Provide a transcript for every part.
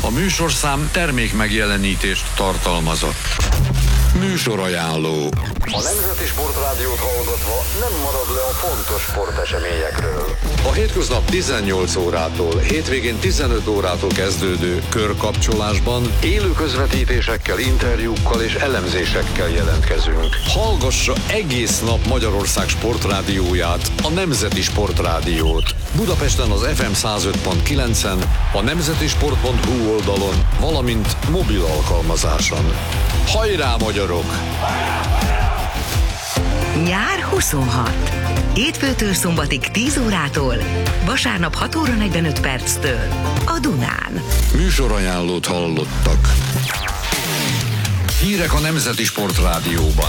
A műsorszám termék megjelenítést tartalmazott. Műsorajánló. A Nemzeti Sportrádiót hallgatva nem marad le a fontos sporteseményekről. A hétköznap 18 órától, hétvégén 15 órától kezdődő körkapcsolásban Élő közvetítésekkel, interjúkkal és elemzésekkel jelentkezünk. hallgassa egész nap Magyarország sportrádióját, a Nemzeti Sportrádiót. Budapesten az FM 105.9-en, a nemzetisport.hu oldalon, valamint mobil alkalmazáson. Hajrá, magyarok! Nyár 26. Hétfőtől szombatig 10 órától, vasárnap 6 óra 45 perctől a Dunán. Műsorajánlót hallottak. Hírek a Nemzeti Sportrádióban.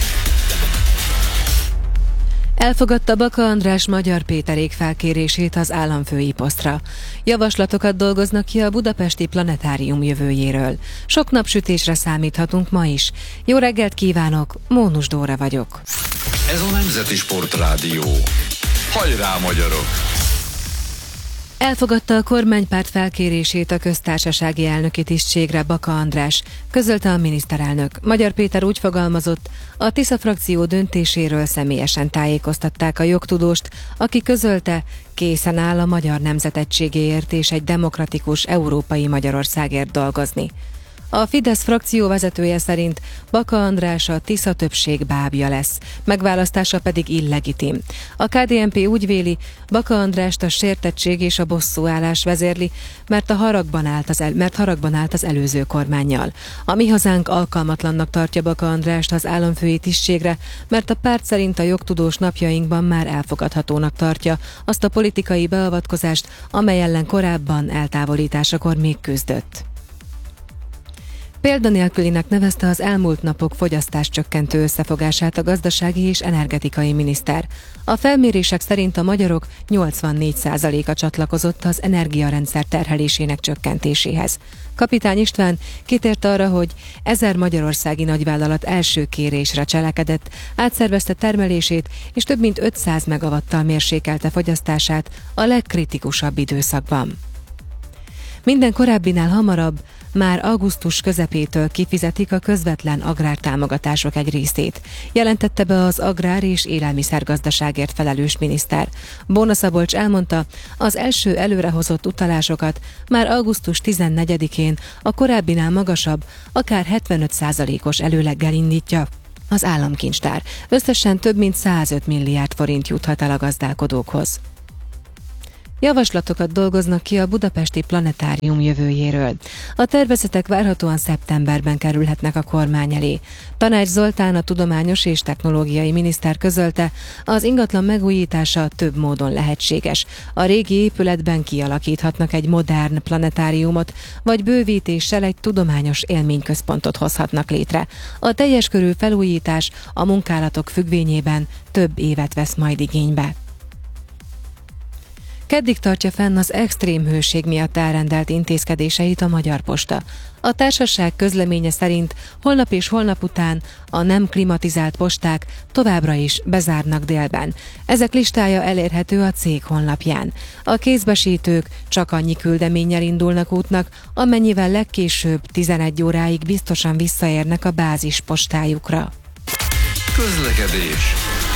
Elfogadta Baka András Magyar Péterék felkérését az államfői posztra. Javaslatokat dolgoznak ki a budapesti planetárium jövőjéről. Sok napsütésre számíthatunk ma is. Jó reggelt kívánok, Mónus Dóra vagyok. Ez a Nemzeti Sportrádió. Hajrá, magyarok! Elfogadta a kormánypárt felkérését a köztársasági elnöki tisztségre Baka András, közölte a miniszterelnök. Magyar Péter úgy fogalmazott, a Tisza frakció döntéséről személyesen tájékoztatták a jogtudóst, aki közölte, készen áll a magyar nemzet egységéért és egy demokratikus európai Magyarországért dolgozni. A Fidesz frakció vezetője szerint Baka András a Tisza többség bábja lesz, megválasztása pedig illegitim. A KDNP úgy véli, Baka Andrást a sértettség és a bosszúállás vezérli, mert haragban állt az előző kormánnyal. A Mi Hazánk alkalmatlannak tartja Baka Andrást az államfői tisztségre, mert a párt szerint a jogtudós napjainkban már elfogadhatónak tartja azt a politikai beavatkozást, amely ellen korábban eltávolításakor még küzdött. Példanélkülinek nevezte az elmúlt napok fogyasztáscsökkentő összefogását a gazdasági és energetikai miniszter. A felmérések szerint a magyarok 84%-a csatlakozott az energiarendszer terhelésének csökkentéséhez. Kapitány István kitért arra, hogy 1000 magyarországi nagyvállalat első kérésre cselekedett, átszervezte termelését és több mint 500 megawattal mérsékelte fogyasztását a legkritikusabb időszakban. Minden korábbinál hamarabb, már augusztus közepétől kifizetik a közvetlen agrártámogatások egy részét, jelentette be az agrár- és élelmiszergazdaságért felelős miniszter. Bóna Szabolcs elmondta, az első előrehozott utalásokat már augusztus 14-én a korábbinál magasabb, akár 75%-os előleggel indítja az államkincstár. Összesen több mint 105 milliárd forint juthat el a gazdálkodókhoz. Javaslatokat dolgoznak ki a budapesti planetárium jövőjéről. A tervezetek várhatóan szeptemberben kerülhetnek a kormány elé. Tanács Zoltán, a tudományos és technológiai miniszter közölte, az ingatlan megújítása több módon lehetséges. A régi épületben kialakíthatnak egy modern planetáriumot, vagy bővítéssel egy tudományos élményközpontot hozhatnak létre. A teljes körű felújítás a munkálatok függvényében több évet vesz majd igénybe. Keddig tartja fenn az extrém hőség miatt elrendelt intézkedéseit a Magyar Posta. A társaság közleménye szerint holnap és holnap után a nem klimatizált posták továbbra is bezárnak délben. Ezek listája elérhető a cég honlapján. A kézbesítők csak annyi küldeménnyel indulnak útnak, amennyivel legkésőbb 11 óráig biztosan visszaérnek a bázis postájukra. Közlekedés.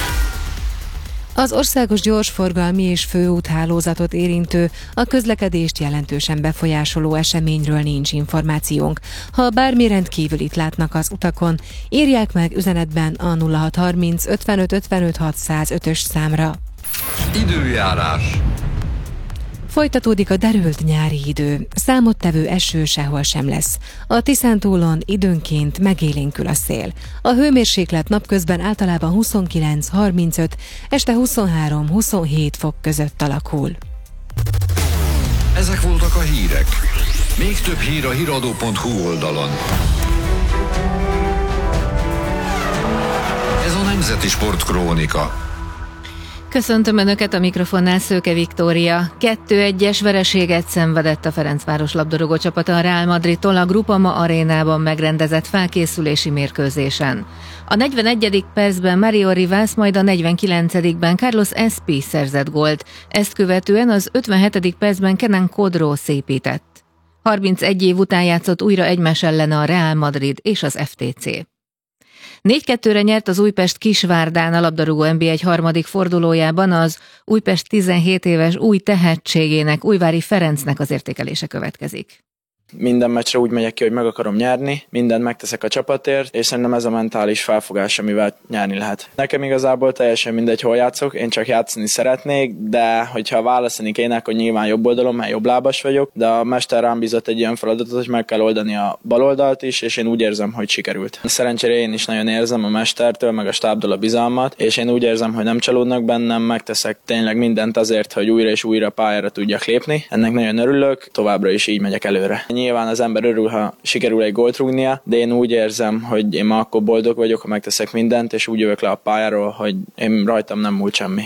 Az országos gyorsforgalmi és főúthálózatot érintő, a közlekedést jelentősen befolyásoló eseményről nincs információnk. Ha bármi rendkívülit látnak az utakon, írják meg üzenetben a 0630 55 55 605-ös számra. Időjárás. Folytatódik a derült nyári idő, számottevő eső sehol sem lesz. A Tiszántúlon időnként megélénkül a szél. A hőmérséklet napközben általában 29-35, este 23-27 fok között alakul. Ezek voltak a hírek. Még több hír a hiradó.hu oldalon. Ez a Nemzeti Sportkrónika. Köszöntöm Önöket, a mikrofonnál Szőke Viktória. 2-1-es vereséget szenvedett a Ferencváros labdarúgó csapata a Real Madridtól a Groupama arénában megrendezett felkészülési mérkőzésen. A 41. percben Mario Rivas, majd a 49-ben Carlos Espi szerzett gólt. Ezt követően az 57. percben Kenan Kodró szépített. 31 év után játszott újra egymás ellen a Real Madrid és az FTC. 4-2-re nyert az Újpest Kisvárdán a labdarúgó NB1 harmadik fordulójában az Újpest 17 éves új tehetségének, Újvári Ferencnek az értékelése következik. Minden meccsre úgy megyek ki, hogy meg akarom nyerni, mindent megteszek a csapatért, és szerintem ez a mentális felfogás, amivel nyerni lehet. Nekem igazából teljesen mindegy, hol játszok, én csak játszani szeretnék, de hogyha választani kéne, akkor nyilván jobb oldalon, mert jobblábas vagyok, de a mester rám bízott egy ilyen feladatot, hogy meg kell oldani a bal oldalt is, és én úgy érzem, hogy sikerült. Szerencsére én is nagyon érzem a mestertől, meg a stábtól a bizalmat, és én úgy érzem, hogy nem csalódnak bennem, megteszek tényleg mindent azért, hogy újra és újra pályára tudjak lépni. Ennek nagyon örülök, továbbra is így megyek előre. Nyilván az ember örül, ha sikerül egy gólt rúgnia, de én úgy érzem, hogy én ma akkor boldog vagyok, ha megteszek mindent, és úgy jövök le a pályáról, hogy én rajtam nem múlt semmi.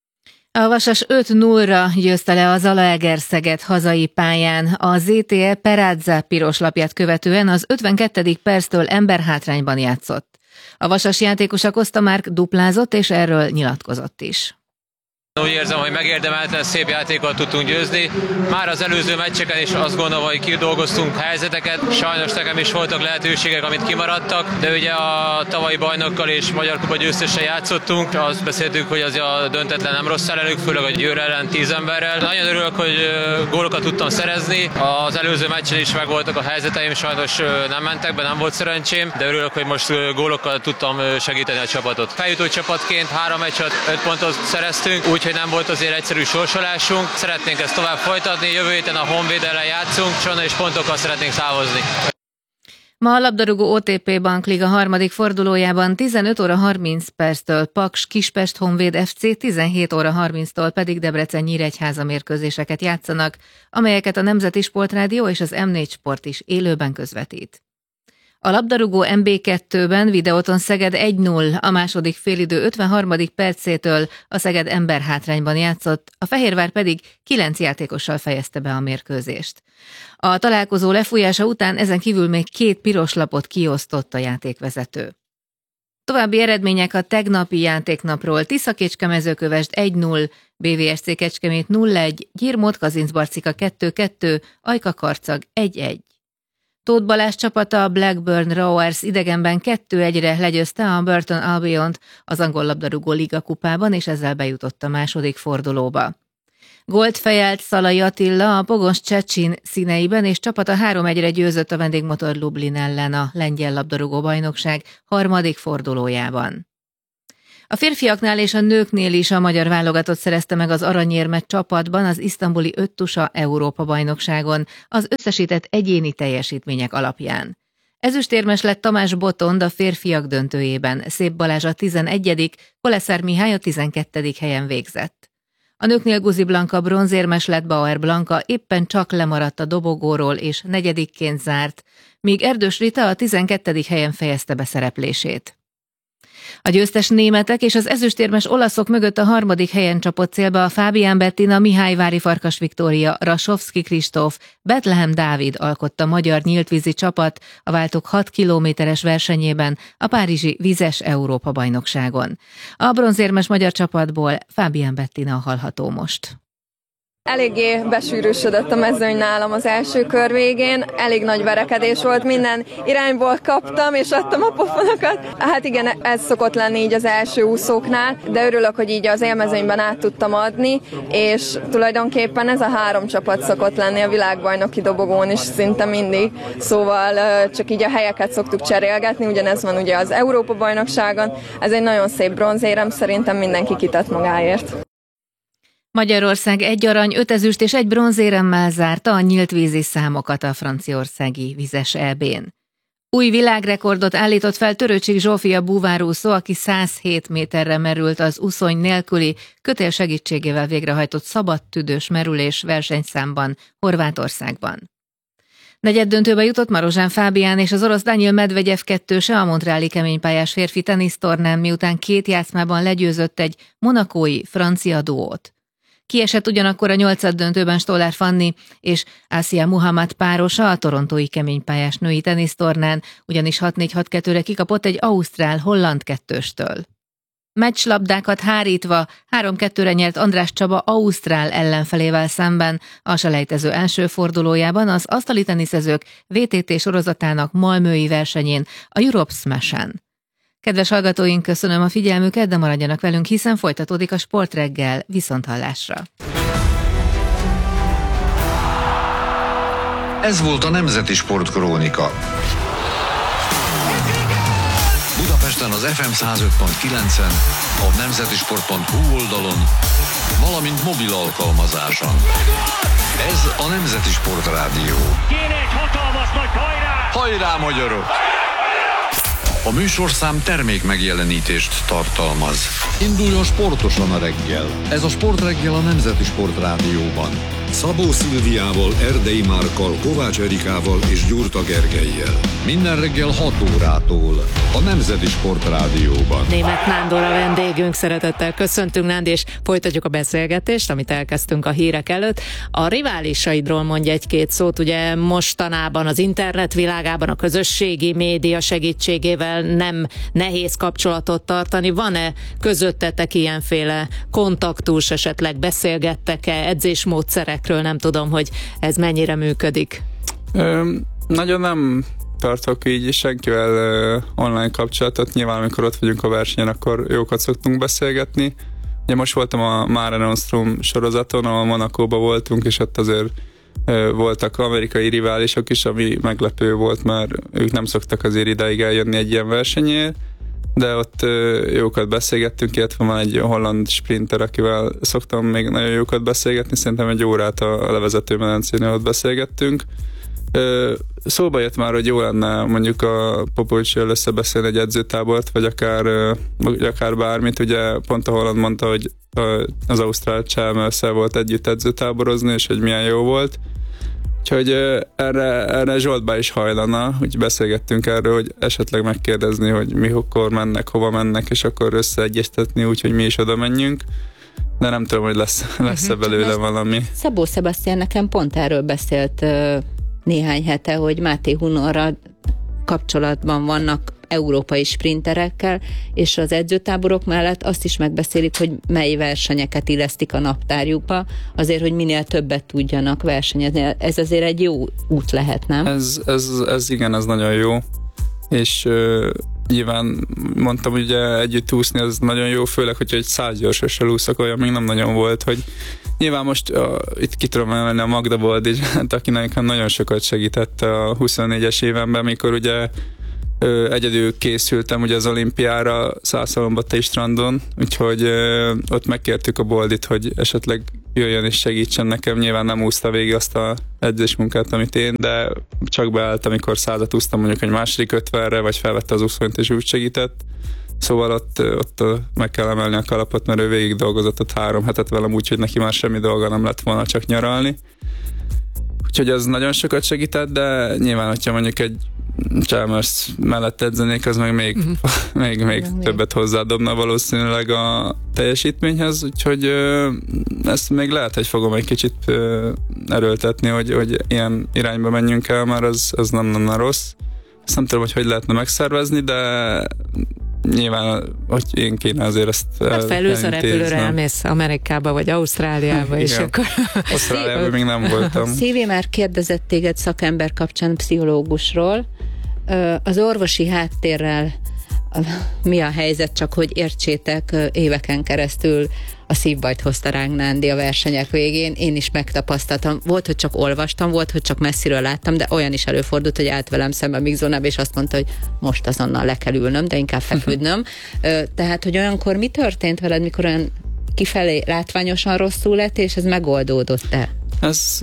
A Vasas 5-0-ra győzte le a Zalaegerszeget hazai pályán. A ZTE Peradze piros lapját követően az 52. perctől emberhátrányban játszott. A Vasas játékosa Kosztamárk duplázott, és erről nyilatkozott is. Úgy érzem, hogy megérdemelten szép játékkal tudtunk győzni. Már az előző meccseken is azt gondolom, hogy kidolgoztunk helyzeteket. Sajnos nekem is voltak lehetőségek, amit kimaradtak, de ugye a tavalyi bajnokkal és Magyar Kupa győztessel játszottunk. Azt beszéltük, hogy az a döntetlen nem rossz ellenük, főleg a Győr ellen 10 emberrel. Nagyon örülök, hogy gólokat tudtam szerezni. Az előző meccsen is megvoltak a helyzeteim, sajnos nem mentek be, nem volt szerencsém, de örülök, hogy most gólokkal tudtam segíteni a csapatot. Feljutó csapatként 3 meccset 5 pontot szereztünk, úgyhogy nem volt azért egyszerű sorsolásunk. Szeretnénk ezt tovább folytatni, jövő héten a Honvéd ellen játszunk, és onnan is pontokkal szeretnénk távozni. Ma a labdarúgó OTP Bankliga harmadik fordulójában 15 óra 30 perctől Paks Kispest Honvéd FC, 17 óra 30-tól pedig Debrecen Nyíregyháza mérkőzéseket játszanak, amelyeket a Nemzeti Sportrádió és az M4 Sport is élőben közvetít. A labdarúgó MB2-ben Videóton Szeged 1-0, a második félidő 53. percétől a Szeged emberhátrányban játszott, a Fehérvár pedig 9 játékossal fejezte be a mérkőzést. A találkozó lefújása után ezen kívül még 2 piros lapot kiosztott a játékvezető. További eredmények a tegnapi játéknapról: Tisza-Kecske-Mezőkövesd 1-0, BVSC Kecskemét 0-1, Gyirmót-Kazincbarcika 2-2, Ajka-Karcag 1-1. Tóth Balázs csapata a Blackburn Rovers idegenben 2-1-re legyőzte a Burton Albiont az angol labdarúgó liga kupában, és ezzel bejutott a második fordulóba. Gólt fejelt Szalai Attila a Pogos Csecsin színeiben, és csapata 3-1-re győzött a Vendégmotor Lublin ellen a lengyel labdarúgó bajnokság harmadik fordulójában. A férfiaknál és a nőknél is a magyar válogatott szerezte meg az aranyérmet csapatban az isztambuli öttusa Európa-bajnokságon az összesített egyéni teljesítmények alapján. Ezüstérmes lett Tamás Botond a férfiak döntőjében, Szép Balázs a 11., Koleszár Mihály a 12. helyen végzett. A nőknél Guzi Blanka bronzérmes lett, Bauer Blanka éppen csak lemaradt a dobogóról és 4. zárt, míg Erdős Rita a 12. helyen fejezte be szereplését. A győztes németek és az ezüstérmes olaszok mögött a 3. helyen csapott célba a Fábián Bettina, Mihályvári Farkas Viktória, Rasovszki Kristóf, Betlehem Dávid alkotta magyar nyíltvízi csapat a váltók 6 kilométeres versenyében a párizsi vizes Európa-bajnokságon. A bronzérmes magyar csapatból Fábián Bettina hallható most. Eléggé besűrűsödött a mezőny nálam az első kör végén, elég nagy verekedés volt, minden irányból kaptam és adtam a pofonokat. Hát igen, ez szokott lenni így az első úszóknál, de örülök, hogy így az élmezőnyben át tudtam adni, és tulajdonképpen ez a 3 csapat szokott lenni a világbajnoki dobogón is szinte mindig, szóval csak így a helyeket szoktuk cserélgetni, ugyanez van ugye az Európa-bajnokságon, ez egy nagyon szép bronzérem, szerintem mindenki kitett magáért. Magyarország 1 arany, 5 ezüst és 1 bronzéremmel zárta a nyíltvízi számokat a franciaországi vizes EB-n. Új világrekordot állított fel Törőcsik Zsófia búvárúszó, aki 107 méterre merült az úszony nélküli, kötél segítségével végrehajtott szabadtüdős merülés versenyszámban Horvátországban. Negyeddöntőbe jutott Marozsán Fábián és az orosz Daniil Medvegyev kettőse a montreali keménypályás férfi tenisztornán, miután 2 játszmában legyőzött egy monakói francia duót. Kiesett ugyanakkor a 8. döntőben Stollár Fanni és Asia Muhammad párosa a torontói keménypályás női tenisztornán, ugyanis 6-4-6-2-re kikapott egy ausztrál-holland kettőstől. Meccslabdákat hárítva 3-2-re nyert András Csaba ausztrál ellenfelével szemben. A selejtező első fordulójában az asztali teniszezők VTT sorozatának malmöi versenyén, a Europe Smash-en. Kedves hallgatóink, köszönöm a figyelmüket, de maradjanak velünk, hiszen folytatódik a Sportreggel. Viszonthallásra! Ez volt a Nemzeti Sportkrónika. Budapesten az FM 105.9-en, a nemzetisport.hu oldalon, valamint mobil alkalmazáson. Ez a Nemzeti Sportrádió. Kéne egy hatalmas nagy hajrá! Hajrá, magyarok! A műsorszám termék megjelenítést tartalmaz. Induljon sportosan a reggel. Ez a Sportreggel a Nemzeti Sportrádióban. Szabó Szilviával, Erdei Márkkal, Kovács Erikával és Gyurta Gergellyel. Minden reggel 6 órától a Nemzeti Sportrádióban. Németh Nándor a vendégünk, szeretettel köszöntünk, Nándi, és folytatjuk a beszélgetést, amit elkezdtünk a hírek előtt. A riválisaidról mondj egy-két szót, ugye mostanában az internet világában a közösségi média segítségével nem nehéz kapcsolatot tartani. Van-e közöttetek ilyenféle kontaktus, esetleg beszélgettek-e edzésmódszerekről, nem tudom, hogy ez mennyire működik? Nagyon nem tartok így senkivel online kapcsolatot. Nyilván, amikor ott vagyunk a versenyen, akkor jókat szoktunk beszélgetni. Ugye most voltam a Mare Nostrum sorozaton, ahol Monacóban voltunk, és ott azért voltak amerikai riválisok is, ami meglepő volt, mert ők nem szoktak azért ideig eljönni egy ilyen versenyért, de ott jókat beszélgettünk, illetve van egy holland sprinter, akivel szoktam még nagyon jókat beszélgetni, szerintem egy órát a levezető medencénél ott beszélgettünk. Szóba jött már, hogy jó lenne mondjuk a Popovics-jel összebeszélni egy edzőtábort, vagy akár bármit. Ugye pont a holland mondta, hogy az ausztrál Chalmers-szel volt együtt edzőtáborozni, és hogy milyen jó volt. Úgyhogy erre Zsoltbá is hajlana, hogy beszélgettünk erről, hogy esetleg megkérdezni, hogy mikor mennek, hova mennek, és akkor összeegyeztetni, úgyhogy mi is oda menjünk. De nem tudom, hogy lesz-e belőle valami. Szabó Sebastian nekem pont erről beszélt néhány hete, hogy Máté Hunorral kapcsolatban vannak európai sprinterekkel, és az edzőtáborok mellett azt is megbeszélik, hogy mely versenyeket illesztik a naptárjukba, azért, hogy minél többet tudjanak versenyezni. Ez azért egy jó út lehet, nem? Ez igen, ez nagyon jó. És nyilván mondtam, hogy ugye együtt úszni, az nagyon jó, főleg, hogyha egy 100 gyorsossal úszok, olyan még nem nagyon volt, hogy nyilván most itt ki tudom emelni a Magda Boldizsát, aki nagyon sokat segített a 24-es évemben, mikor ugye egyedül készültem ugye az olimpiára Szászalombattei strandon, úgyhogy ott megkértük a Boldit, hogy esetleg jöjjön és segítsen nekem. Nyilván nem úszta végig azt a edzésmunkát, amit én, de csak beállt, amikor 100-at úsztam mondjuk egy második 50-re, vagy felvette az úszónyt és úgy segített. Szóval ott meg kell emelni a kalapot, mert ő végig dolgozott ott 3 hetet velem úgy, hogy neki már semmi dolga nem lett volna, csak nyaralni. Úgyhogy az nagyon sokat segített, de nyilván, hogyha mondjuk egy Chalmers mellett edzenék, az meg még többet hozzádobna valószínűleg a teljesítményhez, úgyhogy ezt még lehet, hogy fogom egy kicsit erőltetni, hogy ilyen irányba menjünk el, mert az nem lenne rossz. Ezt nem tudom, hogy lehetne megszervezni, de nyilván, hogy én kéne azért ezt felülsz a repülőre, elmész Amerikába vagy Ausztráliába, és akkor... Ausztráliában még nem voltam. Szívi már kérdezett téged szakember kapcsán, pszichológusról. Az orvosi háttérrel mi a helyzet, csak hogy értsétek, éveken keresztül a szívbajt hozta ránk Nándi a versenyek végén. Én is megtapasztaltam. Volt, hogy csak olvastam, volt, hogy csak messziről láttam, de olyan is előfordult, hogy állt velem szembe Migzónába, és azt mondta, hogy most azonnal le kell ülnöm, de inkább feküdnöm. Tehát, hogy olyankor mi történt veled, mikor olyan kifelé látványosan rosszul lett, és ez megoldódott-e? Ez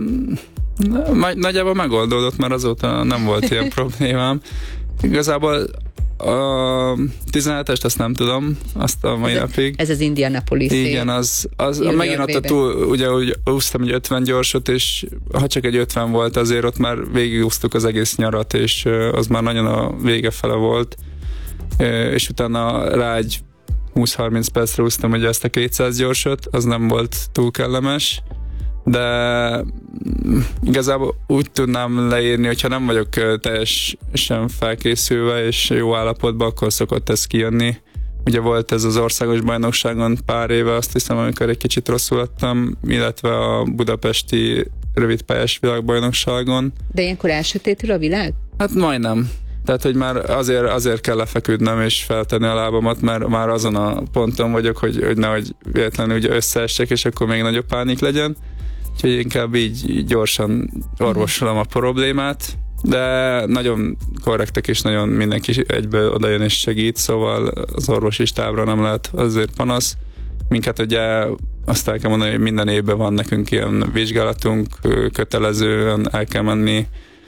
nagyjából megoldódott, mert azóta nem volt ilyen problémám. Igazából a 17-est azt nem tudom, azt a mai napig. Ez az Indianapolis-i. Igen, az megint ott ugye úsztam egy 50 gyorsot, és ha csak egy 50 volt, azért ott már végigúsztuk az egész nyarat, és az már nagyon a vége fele volt. És utána rá egy 20-30 percre úsztam ugye ezt a 200 gyorsot, az nem volt túl kellemes, de igazából úgy tudnám leírni, hogyha nem vagyok teljesen felkészülve és jó állapotban, akkor szokott ez kijönni. Ugye volt ez az országos bajnokságon pár éve, azt hiszem, amikor egy kicsit rosszul lettem, illetve a budapesti rövidpályás világbajnokságon. De ilyenkor elsötétül a világ? Hát majdnem. Tehát, hogy már azért kell lefeküdnöm és feltenni a lábamat, mert már azon a ponton vagyok, hogy nehogy véletlenül ugye összeessek, és akkor még nagyobb pánik legyen. Úgyhogy inkább így gyorsan orvosolom a problémát, de nagyon korrektek és nagyon mindenki egyből odajön és segít, szóval az orvosi stábra nem lehet azért panasz. Minket ugye azt el kell mondani, hogy minden évben van nekünk ilyen vizsgálatunk, kötelezően el kell menni,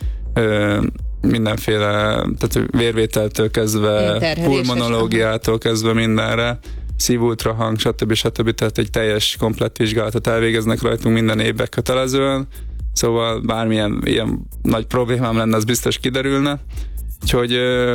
mindenféle, tehát vérvételtől kezdve, pulmonológiától kezdve mindenre, szívultrahang, stb. Tehát egy teljes komplett vizsgálatot elvégeznek rajtunk minden évben kötelezően, szóval bármilyen ilyen nagy problémám lenne, az biztos kiderülne. Úgyhogy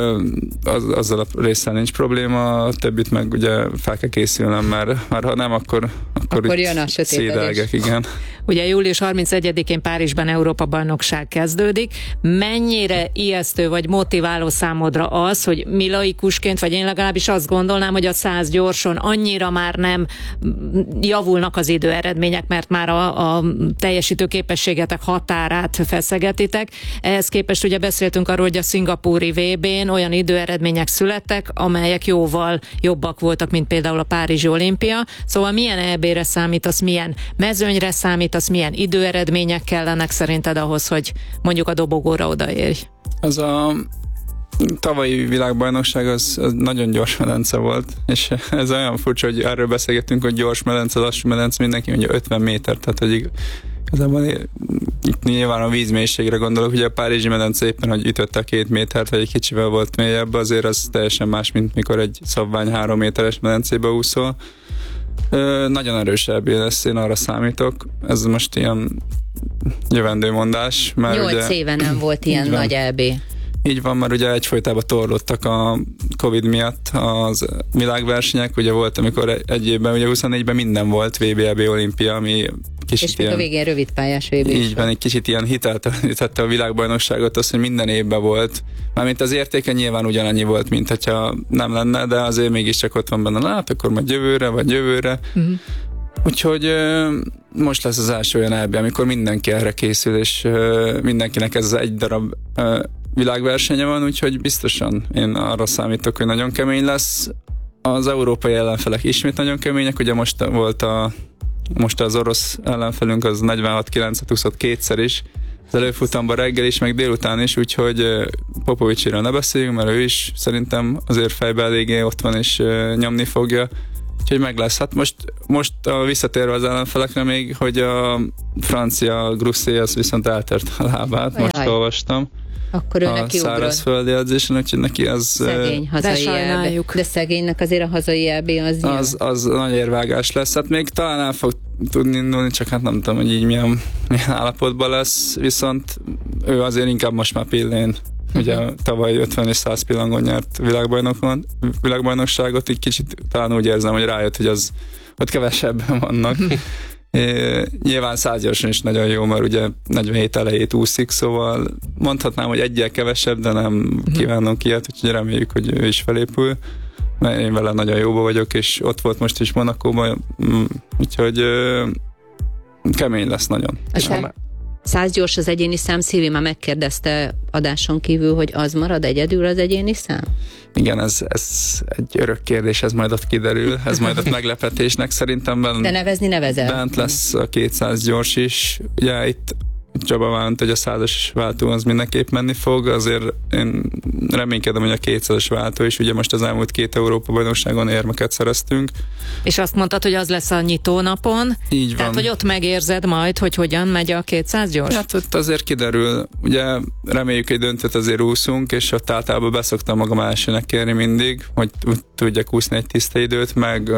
azzal a résszel nincs probléma, a többit meg ugye fel kell készülnem, mert ha nem, akkor jön a szédelgek, igen. Ugye július 31-én Párizsban Európa-bajnokság kezdődik. Mennyire ijesztő vagy motiváló számodra az, hogy mi laikusként, vagy én legalábbis azt gondolnám, hogy a 100 gyorson annyira már nem javulnak az időeredmények, mert már a teljesítő képességetek határát feszegetitek. Ehhez képest ugye beszéltünk arról, hogy a szingapúri VB-n olyan időeredmények születtek, amelyek jóval jobbak voltak, mint például a Párizsi olimpia. Szóval milyen EB-re számítasz, milyen mezőnyre számítasz, milyen időeredmények kellenek szerinted ahhoz, hogy mondjuk a dobogóra odaérj? Az a tavalyi világbajnokság az nagyon gyors medence volt, és ez olyan furcsa, hogy erről beszélgettünk, hogy gyors medence, lassú medence, mindenki mondja 50 méter, tehát hogy igazából nyilván a vízmélységre gondolok, ugye a Párizsi medence éppen, hogy ütötte a 2 métert, vagy egy kicsivel volt mélyebb, azért az teljesen más, mint mikor egy szabvány 3 méteres medencébe úszol. Nagyon erős EB lesz, én arra számítok. Ez most ilyen jövendőmondás. 8 éve nem volt ilyen nagy EB. Így van, mert ugye egyfolytában torlódtak a Covid miatt az világversenyek, ugye volt, amikor egy évben, ugye 24-ben minden volt, VB, EB, olimpia, ami kicsit és még a végén rövidpályás VB. Így van, egy kicsit ilyen hiteltelenítette a világbajnokságot, az, hogy minden évben volt. Mármint az értéke nyilván ugyanannyi volt, mint hogyha nem lenne, de azért mégiscsak ott van benne, hát akkor majd jövőre. Uh-huh. Úgyhogy most lesz az első olyan EB, amikor mindenki erre készül, és mindenkinek ez az egy darab világversenye van, úgyhogy biztosan én arra számítok, hogy nagyon kemény lesz. Az európai ellenfelek ismét nagyon kemények, ugye most az orosz ellenfelünk az 46-9-et úszott kétszer is, az előfutamban reggel is, meg délután is, úgyhogy Popovicsiről ne beszéljünk, mert ő is szerintem azért fejbe eléggé ott van és nyomni fogja, úgyhogy meg lesz. Hát most visszatérve az ellenfelekre még, hogy a francia Grussé az viszont eltört a lábát, most olvastam. Akkor ő neki ugrott. A szárazföldi edzésen, úgyhogy neki az... Szegény hazai EB. De szegénynek azért a hazai EB az nagy érvágás lesz. Hát még talán el fog tudni indulni, csak hát nem tudom, hogy így milyen állapotban lesz, viszont ő azért inkább most már pillén. Ugye tavaly 50 és 100 pillangon nyert világbajnokságot, így kicsit talán úgy érzem, hogy rájött, hogy az ott kevesebben vannak. Nyilván 100 gyorsan is nagyon jó, mert ugye 47 elejét úszik, szóval mondhatnám, hogy egyel kevesebb, de nem kívánunk ilyet, úgyhogy reméljük, hogy ő is felépül, mert én vele nagyon jóba vagyok, és ott volt most is Monacóban, úgyhogy kemény lesz nagyon. 100 gyors az egyéni szám, Szívi már megkérdezte adáson kívül, hogy az marad egyedül az egyéni szám? Igen, ez egy örök kérdés, ez majd ott kiderül, ez majd ott meglepetésnek szerintem. De nevezni nevezel? Bent lesz a 200 gyors is, ugye itt Csaba vált, hogy a 100-as váltó az mindenképp menni fog, azért én reménykedem, hogy a 200-as váltó is, ugye most az elmúlt 2 Európa-bajnokságon érmeket szereztünk. És azt mondtad, hogy az lesz a nyitónapon? Így van. Tehát, hogy ott megérzed majd, hogy hogyan megy a 200 gyors? Hát ott azért kiderül, ugye reméljük, hogy döntőt azért úszunk, és ott általában beszoktam magam elsőnek kérni mindig, hogy tudjak úszni egy tiszta időt, meg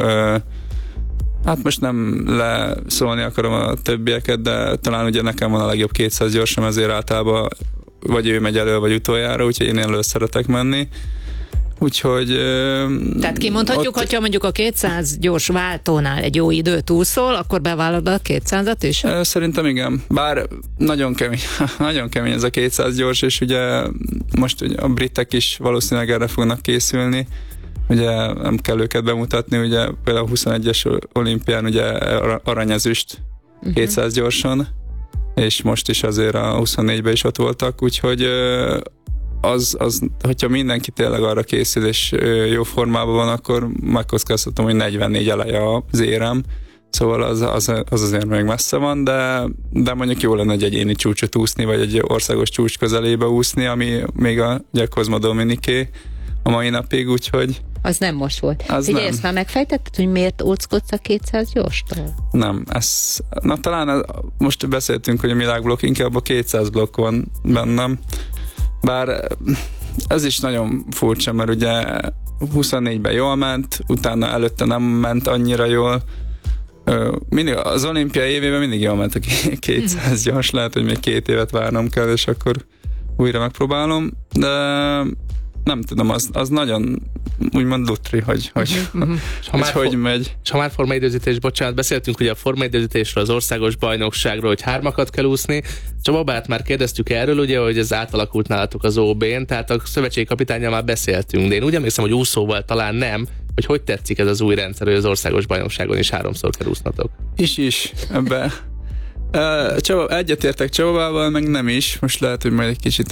hát most nem leszólni akarom a többieket, de talán ugye nekem van a legjobb 200 gyorsom, ezért általában vagy ő megy elő, vagy utoljára, úgyhogy én elő szeretek menni. Úgyhogy... Tehát kimondhatjuk, hogyha mondjuk a 200 gyors váltónál egy jó időt úszol, akkor bevállalod a 200-at is? Szerintem igen. Bár nagyon kemény ez a 200 gyors, és ugye most ugye a britek is valószínűleg erre fognak készülni. ugye nem kell őket bemutatni, ugye például a 21-es olimpián ugye aranyezüst 200 gyorsan, és most is azért a 24-ben is ott voltak, úgyhogy az, hogyha mindenki tényleg arra készül, és jó formában van, akkor megkockáztatom, hogy 44 eleje az érem, szóval az azért még messze van, de mondjuk jó lenne egy egyéni csúcsot úszni, vagy egy országos csúcs közelébe úszni, ami még a Cosmo Dominiqué a mai napig, úgyhogy az nem most volt. Figyelj, ezt már megfejtetted, hogy miért óckodsz a 200 gyorstól? Nem, talán most beszéltünk, hogy a világblokk, inkább a 200 blokk van bennem, bár ez is nagyon furcsa, mert ugye 24-ben jól ment, utána előtte nem ment annyira jól. Mindig, az olimpiai évében mindig jól ment a 200 gyors, lehet, hogy még 2 évet várnom kell, és akkor újra megpróbálom, de nem tudom, az nagyon úgymond lutri, hogy megy. És ha már formaidőzítés, bocsánat, beszéltünk ugye a formaidőzítésről, az országos bajnokságról, hogy 3-akat kell úszni. Csaba bát már kérdeztük erről, ugye, hogy ez átalakult nálatok az OB-n, tehát a szövetségi kapitánnyal már beszéltünk, de én úgy emlékszem, hogy úszóval talán nem, hogy tetszik ez az új rendszer, hogy az országos bajnokságon is 3-szor kell úsznatok. Is, ebbe. Egyetértek Csabával, meg nem is. Most lehet, hogy majd egy kicsit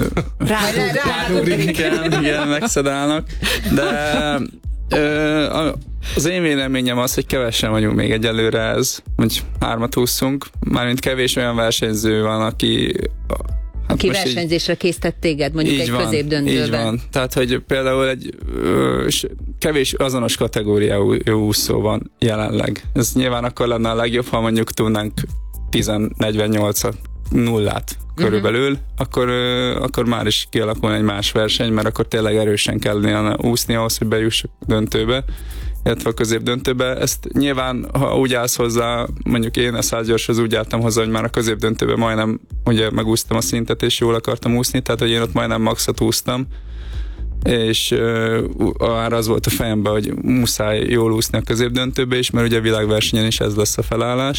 igen, megszedálnak. De az én véleményem az, hogy kevesen vagyunk még egyelőre ez, hogy 3-at ússzunk. Mármint kevés olyan versenyző van, aki versenyzésre készített téged, mondjuk egy középdöntőben. Így van. Tehát, hogy például egy kevés azonos kategóriájú úszó van jelenleg. Ez nyilván akkor lenne a legjobb, ha mondjuk tudnánk 10-48 nullát körülbelül, akkor már is kialakulna egy más verseny, mert akkor tényleg erősen kellene úszni ahhoz, hogy bejussuk döntőbe, illetve a középdöntőbe. Ezt nyilván, ha úgy állsz hozzá, mondjuk én a 100 gyorshoz úgy álltam hozzá, hogy már a középdöntőbe majdnem ugye megúsztam a szintet, és jól akartam úszni, tehát hogy én ott majdnem maxot úsztam, és már az volt a fejemben, hogy muszáj jól úszni a középdöntőbe is, mert ugye a világversenyen is ez lesz a felállás.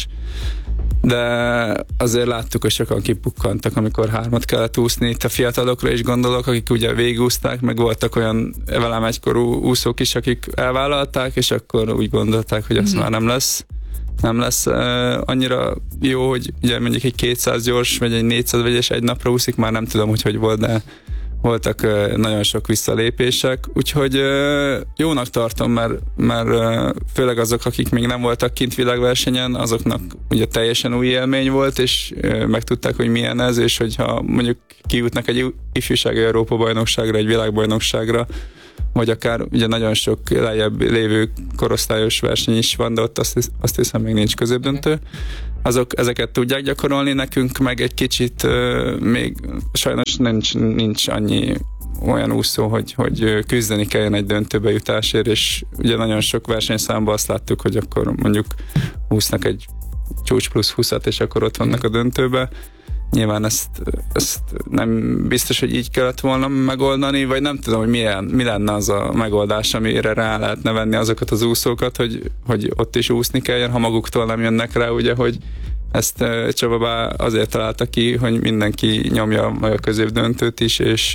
De azért láttuk, hogy sokan kipukkantak, amikor 3-at kellett úszni. Itt a fiatalokra is gondolok, akik ugye végigúzták, meg voltak olyan velem egykorú úszók is, akik elvállalták, és akkor úgy gondolták, hogy az már nem lesz annyira jó, hogy ugye mondjuk egy 200 gyors, vagy egy 400 vegyes egy napra úszik, már nem tudom, hogy volt, de voltak nagyon sok visszalépések, úgyhogy jónak tartom, mert főleg azok, akik még nem voltak kint világversenyen, azoknak ugye teljesen új élmény volt, és megtudták, hogy milyen ez, és hogyha mondjuk kijutnak egy ifjúsági Európa-bajnokságra, egy világbajnokságra, vagy akár ugye nagyon sok lejjebb lévő korosztályos verseny is van, de ott azt hiszem még nincs középdöntő. Azok ezeket tudják gyakorolni, nekünk meg egy kicsit még sajnos nincs annyi olyan úszó, hogy küzdeni kelljen egy döntőbe jutásért, és ugye nagyon sok versenyszámban azt láttuk, hogy akkor mondjuk úsznak egy csúcs plusz 20-at, és akkor ott vannak a döntőbe. Nyilván ezt nem biztos, hogy így kellett volna megoldani, vagy nem tudom, hogy mi lenne az a megoldás, amire rá lehetne venni azokat az úszókat, hogy ott is úszni kelljen, ha maguktól nem jönnek rá, ugye, hogy ezt Csaba azért találta ki, hogy mindenki nyomja meg a középdöntőt is, és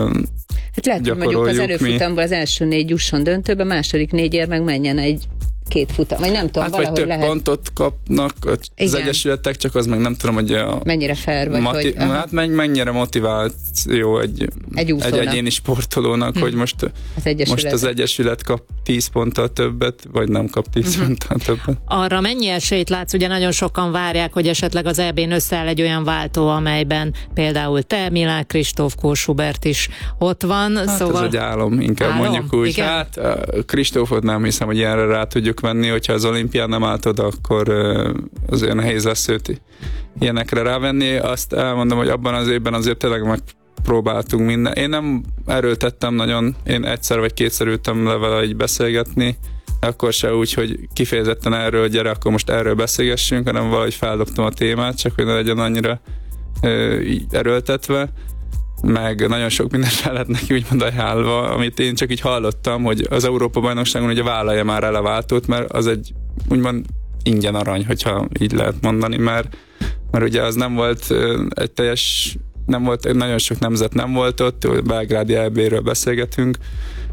hát lehet, hogy mondjuk az előfutamból az első 4 jusson döntőbe, második 4-ért meg menjen egy 2 futam, vagy nem tudom, valahogy vagy több lehet. pontot kapnak az egyesületek, csak az meg nem tudom, hogy mennyire fair, vagy hát mennyire motiváció egy egyéni sportolónak, hogy most az egyesület kap 10 ponttal többet, vagy nem kap 10 ponttal többet. Arra mennyi esélyt látsz? Ugye nagyon sokan várják, hogy esetleg az EB-n összeáll egy olyan váltó, amelyben például te, Milák Kristóf, Kós Hubert is ott van. Hát szóval... ez egy álom, inkább mondjuk úgy. Igen? Hát Kristófot nem hiszem, hogy ilyenre rá tudjuk venni, hogyha az olimpián nem állt oda, akkor azért nehéz lesz őt ilyenekre rávenni. Azt elmondom, hogy abban az évben azért tényleg megpróbáltunk minden. Én nem erőltettem nagyon, én egyszer vagy kétszer ültem le vele így beszélgetni, de akkor se úgy, hogy kifejezetten erről, gyere, akkor most erről beszélgessünk, hanem valahogy feldobtam a témát, csak hogy ne legyen annyira erőltetve, meg nagyon sok mindent fel lett neki úgymond ajánlva, amit én csak így hallottam, hogy az Európa-bajnokságon ugye vállalja már el a váltót, mert az egy úgymond ingyen arany, hogyha így lehet mondani, mert ugye az nem volt egy teljes, nem volt, nagyon sok nemzet nem volt ott, belgrádi EB-ről beszélgetünk,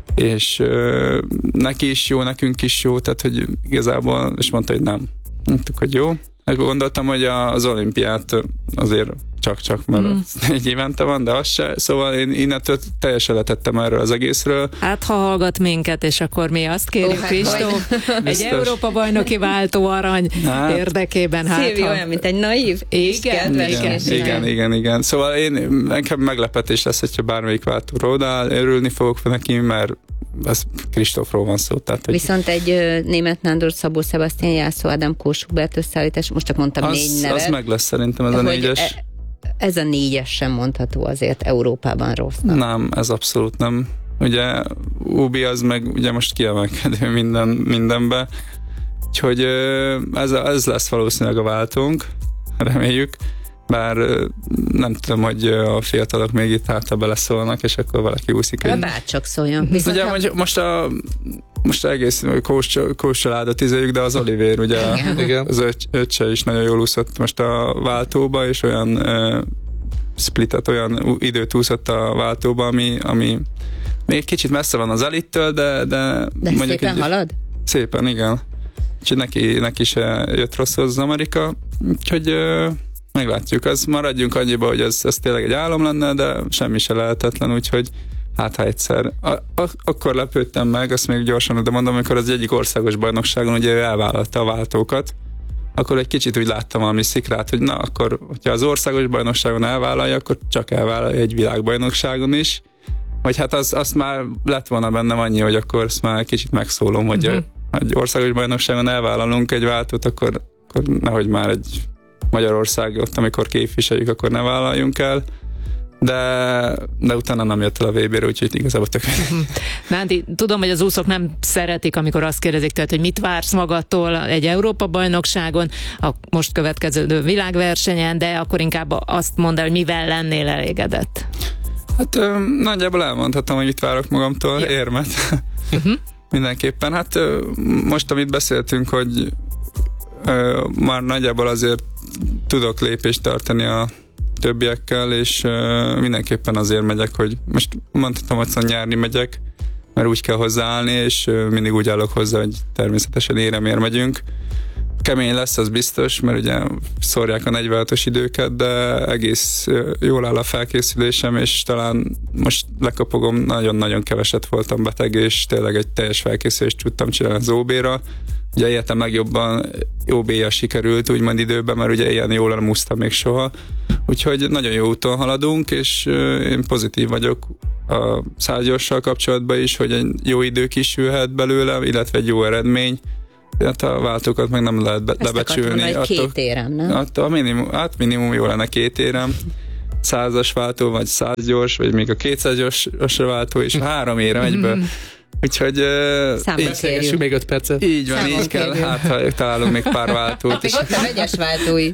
és neki is jó, nekünk is jó, tehát hogy igazából, és mondta, hogy nem. Mondtuk, hogy jó. Gondoltam, hogy az olimpiát azért csak, mert 4 évente van, de az se. Szóval én innentől teljesen letettem erről az egészről. Hát, ha hallgat minket, és akkor mi azt kérjük, Kristóf, egy Európa-bajnoki váltó arany érdekében. Szilvi olyan, mint egy naív és kedves. Igen. Szóval nekem meglepetés lesz, hogyha bármelyik váltóra odaáll, örülni fogok neki, mert ez Kristófról van szó. Tehát, hogy... Viszont egy Németh Nándor, Szabó Sebastian, Jászó Ádám, Kós Hubert összeállítás, most csak mondtam 4 nevet. Az meg lesz szerintem ez a 4-es. Ez a 4-es sem mondható azért Európában rossznak. Nem, ez abszolút nem. Ugye Ubi az meg ugye most kiemelkedő mindenbe. Úgyhogy ez lesz valószínűleg a váltónk, reméljük. Bár nem tudom, hogy a fiatalok még itt hátra beleszólnak, és akkor valaki úszik. Bárcsak szóljon. Ugye most egész Kós családot izéljük, de az Olivér, ugye az öccse is nagyon jól úszott most a váltóba, és olyan splitet, olyan időt úszott a váltóba, ami még kicsit messze van az elittől, de mondjuk szépen halad? Szépen, igen. Úgyhogy neki se jött rossz az Amerika, úgyhogy meglátjuk. Az maradjunk annyiba, hogy ez tényleg egy álom lenne, de semmi se lehetetlen, úgyhogy hát ha egyszer. Akkor lepődtem meg, azt még gyorsan de mondom, amikor az egyik országos bajnokságon ugye ő elvállalta a váltókat, akkor egy kicsit úgy láttam valami szikrát, hogy na, akkor, hogyha az országos bajnokságon elvállalja, akkor csak elvállalja egy világbajnokságon is. Vagy hát azt már lett volna bennem annyi, hogy akkor ezt már kicsit megszólom, hogy egy országos bajnokságon elvállalunk egy váltót, akkor nehogy már egy Magyarországot, amikor képviseljük, akkor ne vállaljunk el. De utána nem jött el a VB-re, úgyhogy igazából tök. Nándi, tudom, hogy az úszók nem szeretik, amikor azt kérdezik tőled, hogy mit vársz magadtól egy Európa-bajnokságon, a most következő világversenyen, de akkor inkább azt mondd el, hogy mivel lennél elégedett. Hát nagyjából elmondhatom, hogy mit várok magamtól, érmet. Mindenképpen. Hát most, amit beszéltünk, hogy már nagyjából azért tudok lépést tartani a többiekkel, és mindenképpen azért megyek, hogy most mondhatom, hogy nyárni megyek, mert úgy kell hozzáállni, és mindig úgy állok hozzá, hogy természetesen éremért megyünk. Kemény lesz, az biztos, mert ugye szórják a 46-os időket, de egész jól áll a felkészülésem, és talán most lekapogom, nagyon-nagyon keveset voltam beteg, és tényleg egy teljes felkészülést tudtam csinálni az OB-ra. Ugye életem legjobban OB-ja sikerült, úgymond időben, mert ugye ilyen jól nem úsztam még soha. Úgyhogy nagyon jó úton haladunk, és én pozitív vagyok a 100 gyorssal kapcsolatban is, hogy egy jó idő kisülhet belőle, illetve egy jó eredmény. Hát a váltókat meg nem lehet lebecsülni. Ezt akartam, 2 érem, nem? Minimum jó lenne 2 érem. 100-as váltó, vagy 100 gyors, vagy még a 200 gyorsra váltó is 3 érem egyből. Úgyhogy beszélgessünk még 5 percet. Így van, így kell, hát ha találunk még pár váltót. Még ott a vegyes váltó is.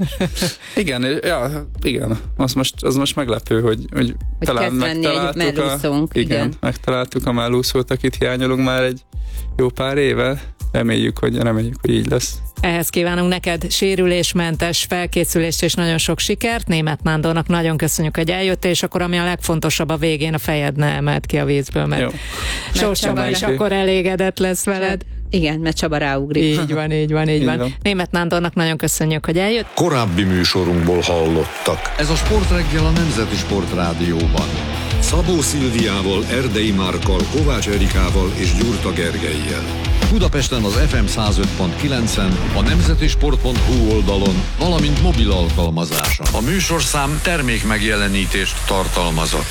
Igen. Az most meglepő, hogy talán megtaláltuk megtaláltuk a mellúszót, akit hiányolunk már egy jó pár éve. Reméljük, hogy így lesz. Ehhez kívánunk neked sérülésmentes felkészülést és nagyon sok sikert. Németh Nándornak nagyon köszönjük, hogy eljöttél, és akkor ami a legfontosabb, a végén a fejed ne emelt ki a vízből, mert Sós Csaba is akkor elégedett lesz veled. Igen, mert Csaba ráugrik. Így van. Németh Nándornak nagyon köszönjük, hogy eljött. Korábbi műsorunkból hallottak. Ez a Sportreggel a Nemzeti Sportrádióban. Szabó Szilviával, Erdei Márkkal, Kovács Erikával és Gyurta Gergellyel. Budapesten az FM 105.9-en, a nemzetisport.hu oldalon, valamint mobil alkalmazáson. A műsorszám termék megjelenítést tartalmazott.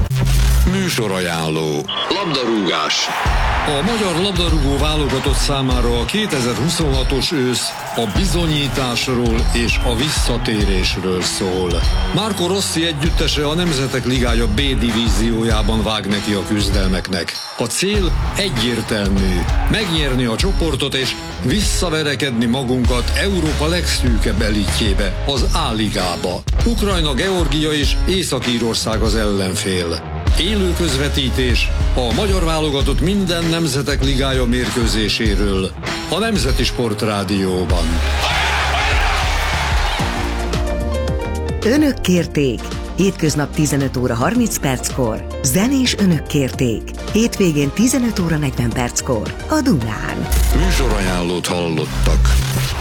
Műsorajánló. Labdarúgás. A magyar labdarúgó válogatott számára a 2026-os ősz a bizonyításról és a visszatérésről szól. Marco Rossi együttese a Nemzetek Ligája B divíziójában vág neki a küzdelmeknek. A cél egyértelmű: megnyerni a csoportot és visszaverekedni magunkat Európa legszűkebb elitjébe, az A-ligába. Ukrajna, Georgia és Észak-Írország az ellenfél. Élő közvetítés a magyar válogatott minden Nemzetek Ligája mérkőzéséről a Nemzeti Sportrádióban. Önök kérték Hétköznap 15 óra 30 perckor, zenés önök kérték. Hétvégén 15 óra 40 perckor, a Dunán. Műsorajánlót hallottak.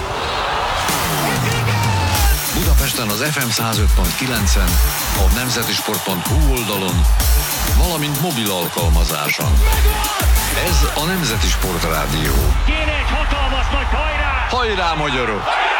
Budapesten az FM 105.9-en, a nemzetisport.hu oldalon, valamint mobil alkalmazáson. Ez a Nemzeti Sport Rádió. Kéne egy hatalmas nagy hajrá! Hajrá, magyarok!